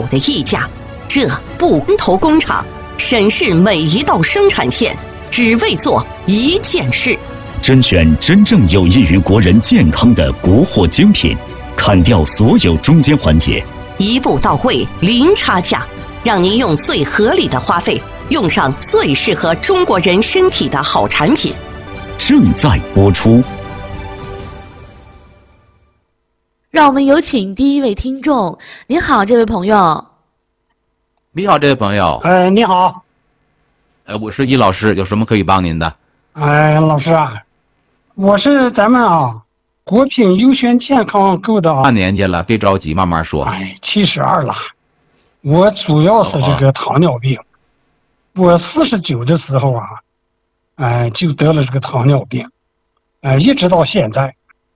有的一家。这不分头工厂，审视每一道生产线，只为做一件事。 甄选真正有益于国人健康的国货精品，砍掉所有中间环节， 一步到位，零差价，让您用最合理的花费，用上最适合中国人身体的好产品。 正在播出。 让我们有请第一位听众。您好，这位朋友。 你好，这位朋友。 你好。 我是易老师，有什么可以帮您的？ 老师啊，我是咱们国品优选健康购的大年纪了，别着急，慢慢说。 72了。我主要是这个糖尿病。我49的时候就得了这个糖尿病，一直到现在。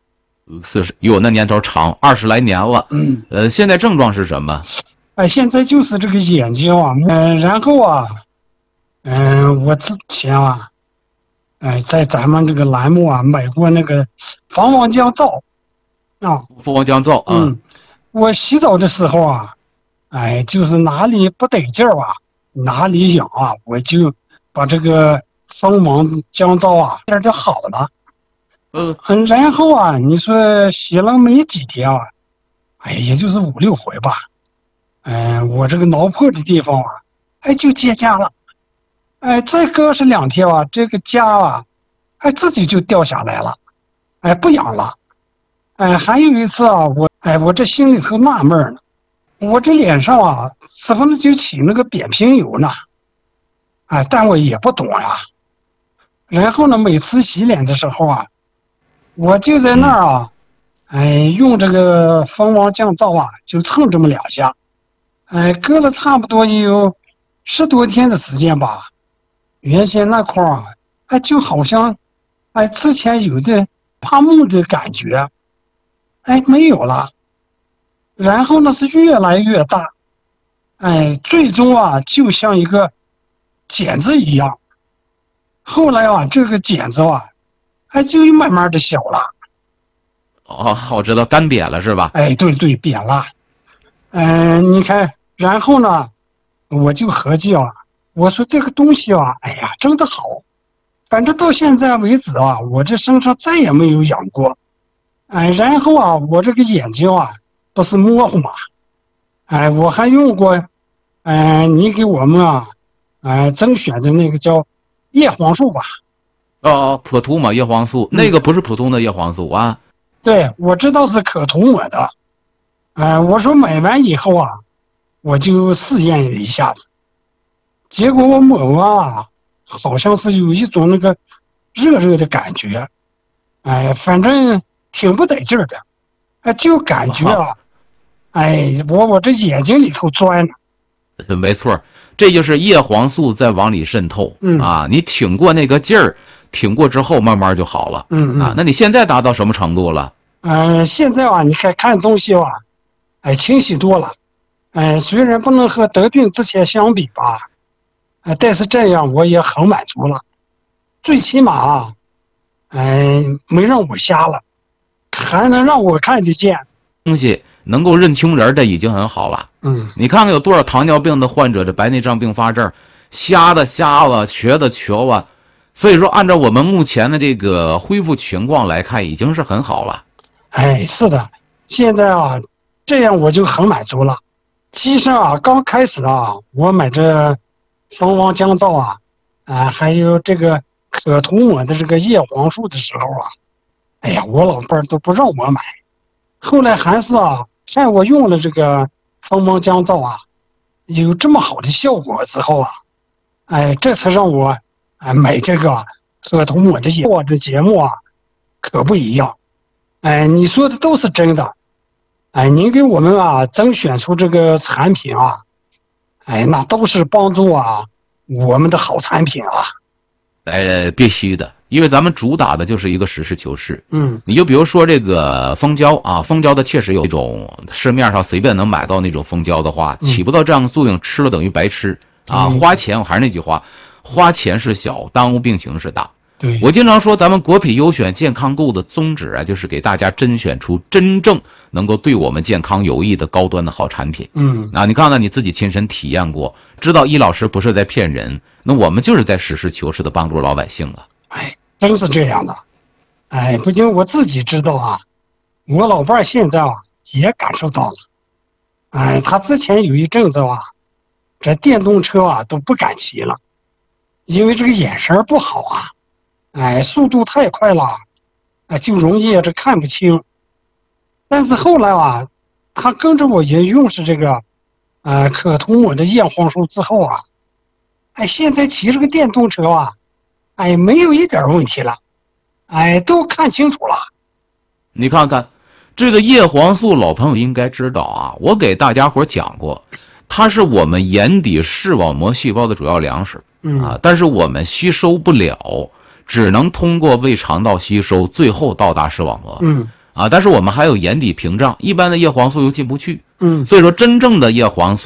40，哟，那年头长，20来年了。现在症状是什么？ 现在就是这个眼睛然后我之前在咱们这个栏目买过那个防王降皂防王降皂我洗澡的时候就是哪里不得劲儿哪里痒我就把这个防王降皂点就好了。然后你说洗了没几天也就是5、6回吧。我这个挠破的地方就结痂了。再隔是2天这个痂自己就掉下来了，不痒了。还有一次我这心里头纳闷呢，我这脸上怎么就起那个扁平疣呢？但我也不懂然后呢，每次洗脸的时候我就在那儿用这个防王降皂就蹭这么2下。隔了差不多也有10多天的时间吧，原先那块就好像之前有的怕木的感觉没有了。然后呢是越来越大，最终就像一个茧子一样。后来这个茧子就慢慢的小了。 我知道，干瘪了是吧？ 对，扁了。你看，然后呢，我就合计我说这个东西真的好，反正到现在为止我这身上再也没有痒过。然后我这个眼睛不是模糊嘛，我还用过你给我们甄选的那个叫叶黄素吧。 普图嘛，叶黄素，那个不是普通的叶黄素对，我知道是可涂抹的。我说买完以后我就试验了一下子，结果我抹完好像是有一种那个热热的感觉，反正挺不得劲儿的，就感觉我这眼睛里头钻了。 没错，这就是叶黄素在往里渗透你挺过那个劲儿，挺过之后慢慢就好了。那你现在达到什么程度了？ 现在你看东西清晰多了。虽然不能和得病之前相比吧，但是这样我也很满足了。最起码没让我瞎了，还能让我看得见东西，能够认清人，这已经很好了。你看看有多少糖尿病的患者，这白内障并发症，瞎的瞎了，瘸的瘸了。所以说按照我们目前的这个恢复情况来看，已经是很好了。 是的，现在这样我就很满足了。其实刚开始我买这防王降皂还有这个可涂抹的这个叶黄素的时候我老伴儿都不让我买。后来还是看我用了这个防王降皂有这么好的效果之后这才让我买这个可涂抹的我的节目可不一样。你说的都是真的。您给我们甄选出这个产品那都是帮助我们的好产品必须的，因为咱们主打的就是一个实事求是。你就比如说这个蜂胶蜂胶的确实有一种市面上随便能买到那种蜂胶的话，起不到这样的作用，吃了等于白吃花钱。我还是那句话，花钱是小，耽误病情是大。 对， 我经常说，咱们国品优选健康购的宗旨啊，就是给大家甄选出真正能够对我们健康有益的高端的好产品。你看看你自己亲身体验过，知道易老师不是在骗人，那我们就是在实事求是的帮助老百姓了。 真是这样的。不仅我自己知道啊，我老伴儿现在也感受到了。他之前有一阵子这电动车都不敢骑了，因为这个眼神不好速度太快了，就容易这看不清。但是后来他跟着我也用是这个可通我的叶黄素之后现在骑这个电动车没有一点问题了，都看清楚了。 你看看这个叶黄素，老朋友应该知道我给大家伙讲过，它是我们眼底视网膜细胞的主要粮食但是我们吸收不了，只能通过胃肠道吸收，最后到达视网膜。但是我们还有眼底屏障，一般的叶黄素又进不去。所以说真正的叶黄素